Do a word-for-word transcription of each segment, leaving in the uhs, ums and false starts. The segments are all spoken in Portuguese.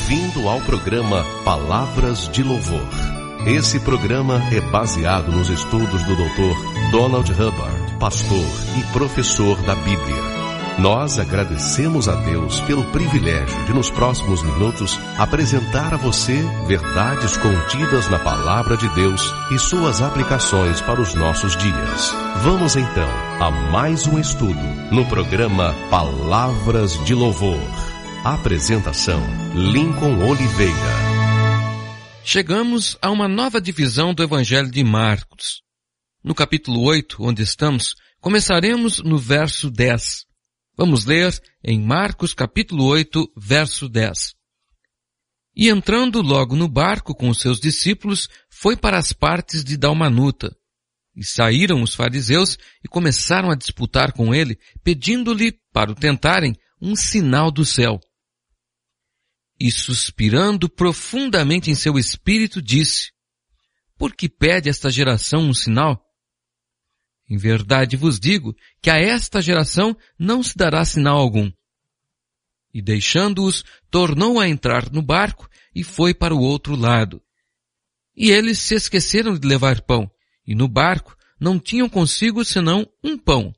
Bem-vindo ao programa Palavras de Louvor. Esse programa é baseado nos estudos do doutor Donald Hubbard, pastor e professor da Bíblia. Nós agradecemos a Deus pelo privilégio de, nos próximos minutos, apresentar a você verdades contidas na Palavra de Deus e suas aplicações para os nossos dias. Vamos então a mais um estudo no programa Palavras de Louvor. Apresentação: Lincoln Oliveira. Chegamos a uma nova divisão do Evangelho de Marcos. No capítulo oito, onde estamos, começaremos no verso dez. Vamos ler em Marcos capítulo oito, verso dez. E entrando logo no barco com os seus discípulos, foi para as partes de Dalmanuta. E saíram os fariseus e começaram a disputar com ele, pedindo-lhe, para o tentarem, um sinal do céu. E suspirando profundamente em seu espírito, disse: Por que pede esta geração um sinal? Em verdade vos digo que a esta geração não se dará sinal algum. E deixando-os, tornou a entrar no barco e foi para o outro lado. E eles se esqueceram de levar pão, e no barco não tinham consigo senão um pão.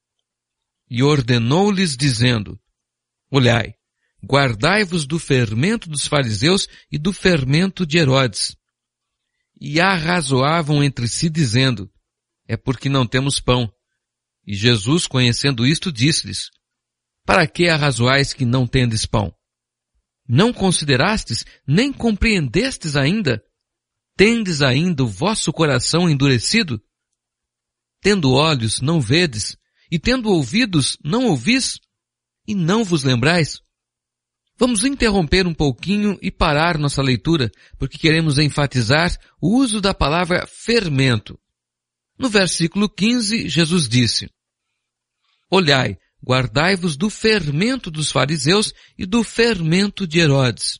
E ordenou-lhes dizendo: Olhai, guardai-vos do fermento dos fariseus e do fermento de Herodes. E arrazoavam entre si dizendo: É porque não temos pão. E Jesus, conhecendo isto, disse-lhes: Para que arrazoais que não tendes pão? Não considerastes, nem compreendestes ainda? Tendes ainda o vosso coração endurecido? Tendo olhos, não vedes, e tendo ouvidos, não ouvis, e não vos lembrais? Vamos interromper um pouquinho e parar nossa leitura, porque queremos enfatizar o uso da palavra fermento. No versículo quinze, Jesus disse: Olhai, guardai-vos do fermento dos fariseus e do fermento de Herodes.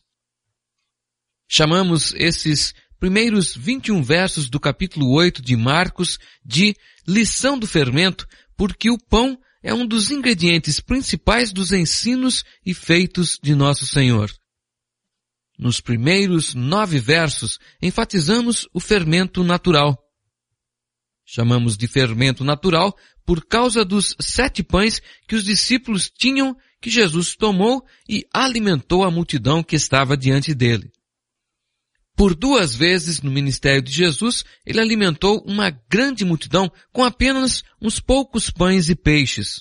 Chamamos esses primeiros vinte e um versos do capítulo oito de Marcos de lição do fermento, porque o pão é um dos ingredientes principais dos ensinos e feitos de nosso Senhor. Nos primeiros nove versos, enfatizamos o fermento natural. Chamamos de fermento natural por causa dos sete pães que os discípulos tinham, que Jesus tomou e alimentou a multidão que estava diante dele. Por duas vezes no ministério de Jesus, ele alimentou uma grande multidão com apenas uns poucos pães e peixes.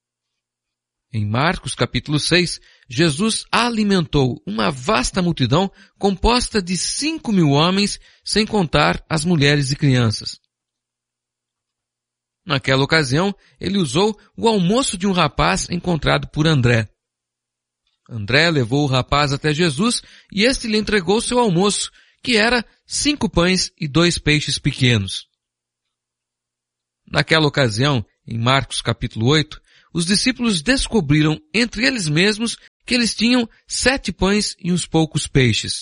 Em Marcos capítulo seis, Jesus alimentou uma vasta multidão composta de cinco mil homens, sem contar as mulheres e crianças. Naquela ocasião, ele usou o almoço de um rapaz encontrado por André. André levou o rapaz até Jesus e este lhe entregou seu almoço, que era cinco pães e dois peixes pequenos. Naquela ocasião, em Marcos capítulo oito, os discípulos descobriram entre eles mesmos que eles tinham sete pães e uns poucos peixes.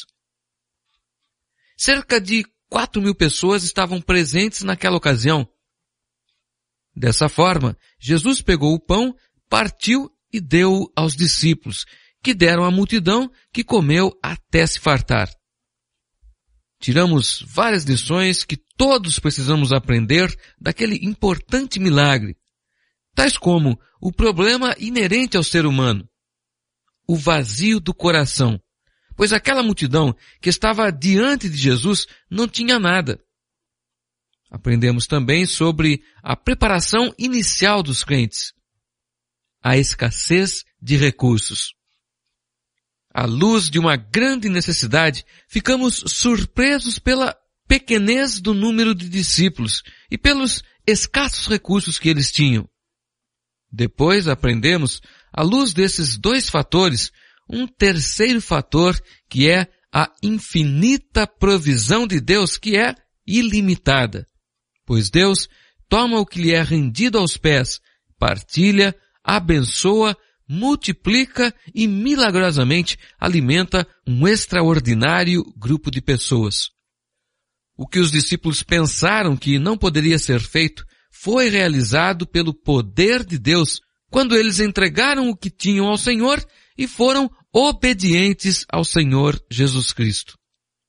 Cerca de quatro mil pessoas estavam presentes naquela ocasião. Dessa forma, Jesus pegou o pão, partiu e deu-o aos discípulos, que deram à multidão, que comeu até se fartar. Tiramos várias lições que todos precisamos aprender daquele importante milagre, tais como o problema inerente ao ser humano, o vazio do coração, pois aquela multidão que estava diante de Jesus não tinha nada. Aprendemos também sobre a preparação inicial dos crentes, a escassez de recursos. À luz de uma grande necessidade, ficamos surpresos pela pequenez do número de discípulos e pelos escassos recursos que eles tinham. Depois aprendemos, à luz desses dois fatores, um terceiro fator que é a infinita provisão de Deus, que é ilimitada. Pois Deus toma o que lhe é rendido aos pés, partilha, abençoa, multiplica e milagrosamente alimenta um extraordinário grupo de pessoas. O que os discípulos pensaram que não poderia ser feito foi realizado pelo poder de Deus quando eles entregaram o que tinham ao Senhor e foram obedientes ao Senhor Jesus Cristo.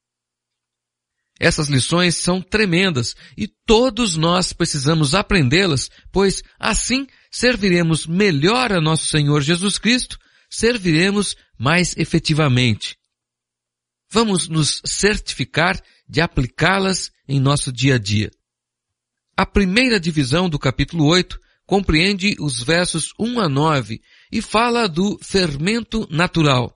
Essas lições são tremendas e todos nós precisamos aprendê-las, pois assim serviremos melhor a nosso Senhor Jesus Cristo, serviremos mais efetivamente. Vamos nos certificar de aplicá-las em nosso dia a dia. A primeira divisão do capítulo oito compreende os versos um a nove e fala do fermento natural.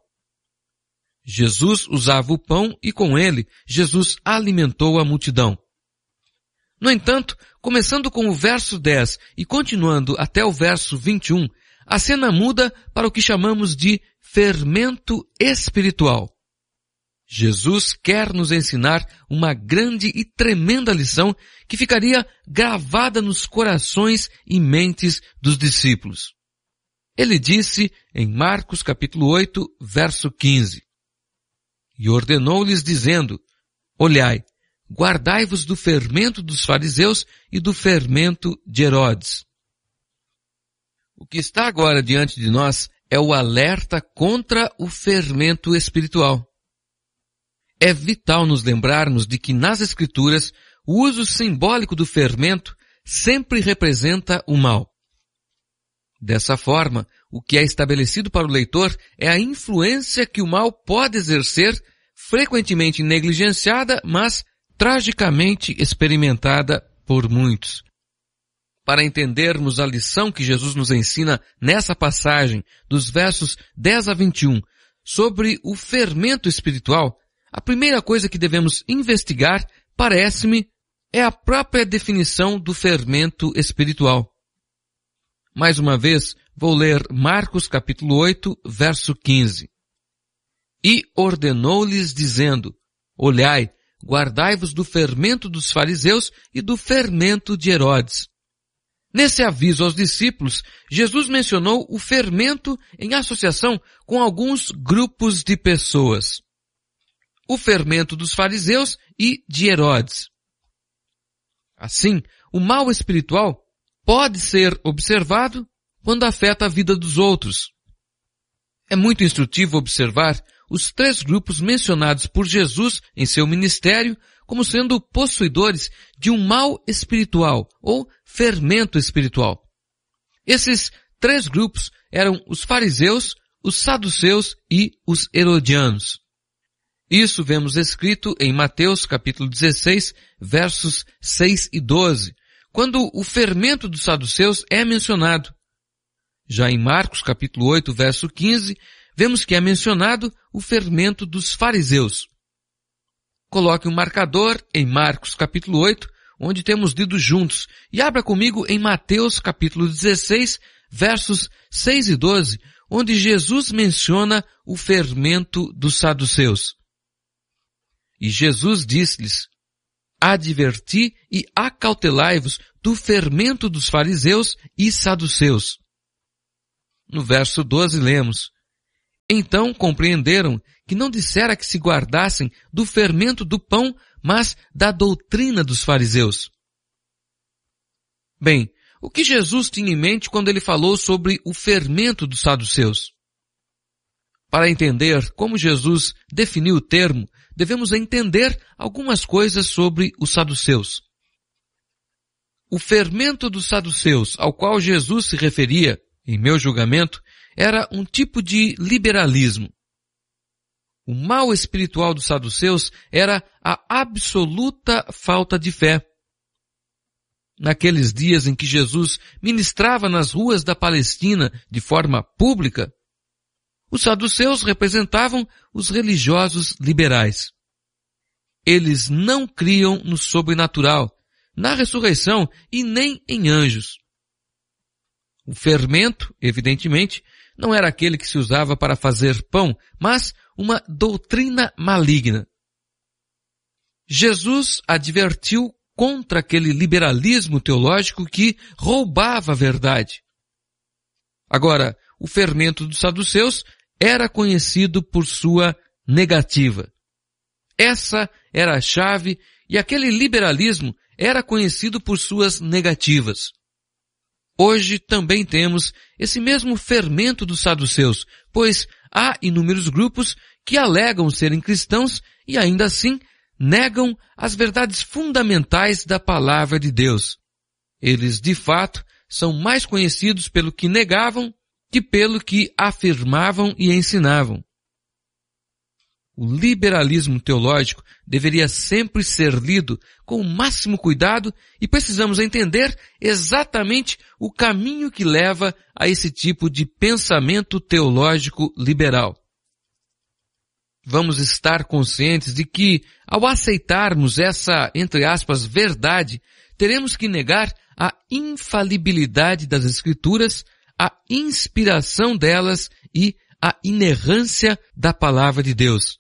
Jesus usava o pão e com ele, Jesus alimentou a multidão. No entanto, começando com o verso dez e continuando até o verso vinte e um, a cena muda para o que chamamos de fermento espiritual. Jesus quer nos ensinar uma grande e tremenda lição que ficaria gravada nos corações e mentes dos discípulos. Ele disse em Marcos capítulo oito, verso quinze, e ordenou-lhes dizendo, olhai, guardai-vos do fermento dos fariseus e do fermento de Herodes. O que está agora diante de nós é o alerta contra o fermento espiritual. É vital nos lembrarmos de que nas Escrituras o uso simbólico do fermento sempre representa o mal. Dessa forma, o que é estabelecido para o leitor é a influência que o mal pode exercer, frequentemente negligenciada, mas tragicamente experimentada por muitos. Para entendermos a lição que Jesus nos ensina nessa passagem, dos versos dez a vinte e um, sobre o fermento espiritual, a primeira coisa que devemos investigar, parece-me, é a própria definição do fermento espiritual. Mais uma vez, vou ler Marcos capítulo oito, verso quinze. E ordenou-lhes dizendo, olhai, guardai-vos do fermento dos fariseus e do fermento de Herodes. Nesse aviso aos discípulos, Jesus mencionou o fermento em associação com alguns grupos de pessoas. O fermento dos fariseus e de Herodes. Assim, o mal espiritual pode ser observado quando afeta a vida dos outros. É muito instrutivo observar os três grupos mencionados por Jesus em seu ministério como sendo possuidores de um mal espiritual ou fermento espiritual. Esses três grupos eram os fariseus, os saduceus e os herodianos. Isso vemos escrito em Mateus capítulo dezesseis, versos seis e doze, quando o fermento dos saduceus é mencionado. Já em Marcos capítulo oito, verso quinze, vemos que é mencionado o fermento dos fariseus. Coloque um marcador em Marcos capítulo oito, onde temos lido juntos, e abra comigo em Mateus capítulo dezesseis, versos seis e doze, onde Jesus menciona o fermento dos saduceus. E Jesus disse-lhes, adverti e acautelai-vos do fermento dos fariseus e saduceus. No verso doze lemos, então compreenderam que não dissera que se guardassem do fermento do pão, mas da doutrina dos fariseus. Bem, o que Jesus tinha em mente quando ele falou sobre o fermento dos saduceus? Para entender como Jesus definiu o termo, devemos entender algumas coisas sobre os saduceus. O fermento dos saduceus, ao qual Jesus se referia, em meu julgamento, era um tipo de liberalismo. O mal espiritual dos saduceus era a absoluta falta de fé. Naqueles dias em que Jesus ministrava nas ruas da Palestina de forma pública, os saduceus representavam os religiosos liberais. Eles não criam no sobrenatural, na ressurreição e nem em anjos. O fermento, evidentemente, não era aquele que se usava para fazer pão, mas uma doutrina maligna. Jesus advertiu contra aquele liberalismo teológico que roubava a verdade. Agora, o fermento dos saduceus era conhecido por sua negativa. Essa era a chave e aquele liberalismo era conhecido por suas negativas. Hoje também temos esse mesmo fermento dos saduceus, pois há inúmeros grupos que alegam serem cristãos e ainda assim negam as verdades fundamentais da palavra de Deus. Eles, de fato, são mais conhecidos pelo que negavam que pelo que afirmavam e ensinavam. O liberalismo teológico deveria sempre ser lido com o máximo cuidado e precisamos entender exatamente o caminho que leva a esse tipo de pensamento teológico liberal. Vamos estar conscientes de que, ao aceitarmos essa, entre aspas, verdade, teremos que negar a infalibilidade das Escrituras, a inspiração delas e a inerrância da palavra de Deus.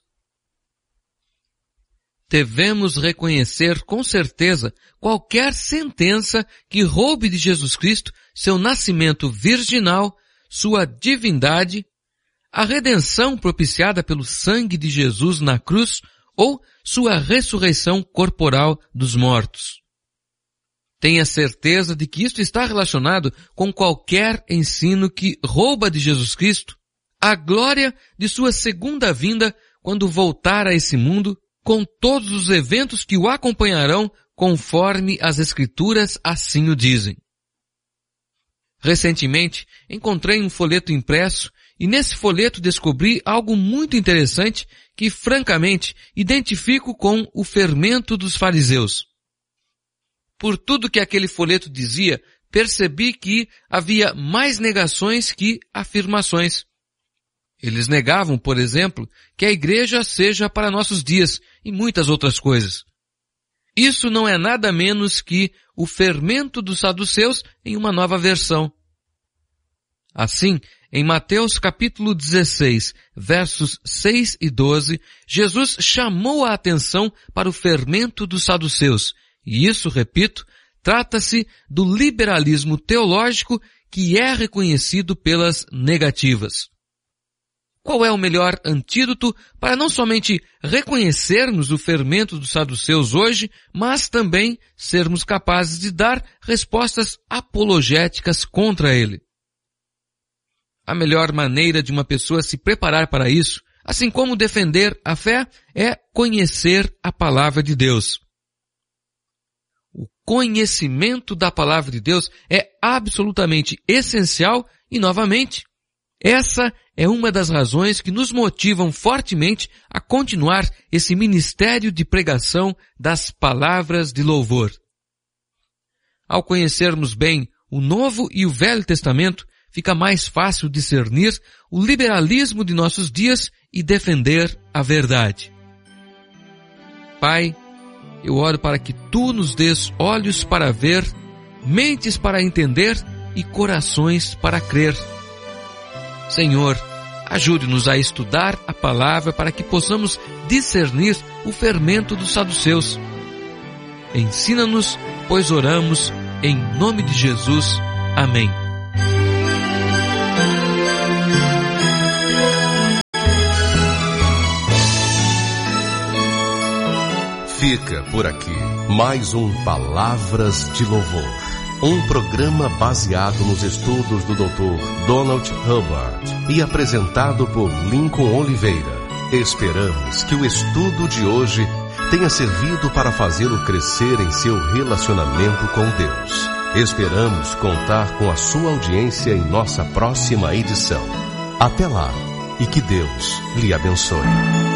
Devemos reconhecer com certeza qualquer sentença que roube de Jesus Cristo seu nascimento virginal, sua divindade, a redenção propiciada pelo sangue de Jesus na cruz ou sua ressurreição corporal dos mortos. Tenha certeza de que isto está relacionado com qualquer ensino que rouba de Jesus Cristo a glória de sua segunda vinda quando voltar a esse mundo, com todos os eventos que o acompanharão conforme as Escrituras assim o dizem. Recentemente, encontrei um folheto impresso e nesse folheto descobri algo muito interessante que, francamente, identifico com o fermento dos fariseus. Por tudo que aquele folheto dizia, percebi que havia mais negações que afirmações. Eles negavam, por exemplo, que a igreja seja para nossos dias e muitas outras coisas. Isso não é nada menos que o fermento dos saduceus em uma nova versão. Assim, em Mateus capítulo dezesseis, versos seis e doze, Jesus chamou a atenção para o fermento dos saduceus. E isso, repito, trata-se do liberalismo teológico que é reconhecido pelas negativas. Qual é o melhor antídoto para não somente reconhecermos o fermento dos saduceus hoje, mas também sermos capazes de dar respostas apologéticas contra ele? A melhor maneira de uma pessoa se preparar para isso, assim como defender a fé, é conhecer a palavra de Deus. O conhecimento da palavra de Deus é absolutamente essencial e, novamente, essa é uma das razões que nos motivam fortemente a continuar esse ministério de pregação das palavras de louvor. Ao conhecermos bem o Novo e o Velho Testamento, fica mais fácil discernir o liberalismo de nossos dias e defender a verdade. Pai, eu oro para que Tu nos dês olhos para ver, mentes para entender e corações para crer. Senhor, ajude-nos a estudar a palavra para que possamos discernir o fermento dos saduceus. Ensina-nos, pois oramos, em nome de Jesus. Amém. Fica por aqui mais um Palavras de Louvor, um programa baseado nos estudos do doutor Donald Hubbard e apresentado por Lincoln Oliveira. Esperamos que o estudo de hoje tenha servido para fazê-lo crescer em seu relacionamento com Deus. Esperamos contar com a sua audiência em nossa próxima edição. Até lá e que Deus lhe abençoe.